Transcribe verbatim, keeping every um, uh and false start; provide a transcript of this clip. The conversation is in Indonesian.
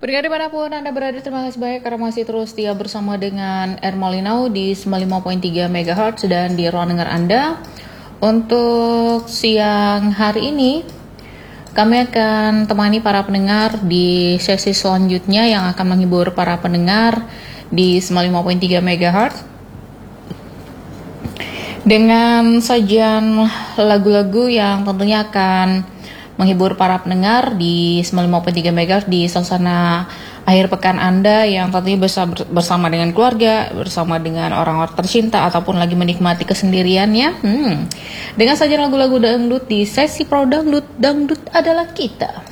Pendengar dimanapun Anda berada, terima kasih banyak karena masih terus setia bersama dengan Ermolinau di sembilan puluh lima koma tiga megahertz dan di ruang dengar Anda. Untuk siang hari ini, kami akan temani para pendengar di sesi selanjutnya yang akan menghibur para pendengar di sembilan puluh lima koma tiga megahertz dengan sajian lagu-lagu yang tentunya akan menghibur para pendengar di sembilan puluh lima koma tiga megahertz di suasana akhir pekan Anda yang tentunya bersama dengan keluarga, bersama dengan orang-orang tercinta ataupun lagi menikmati kesendiriannya. Hmm. Dengan sajian lagu-lagu dangdut di sesi Pro Dangdut, Dangdut adalah kita.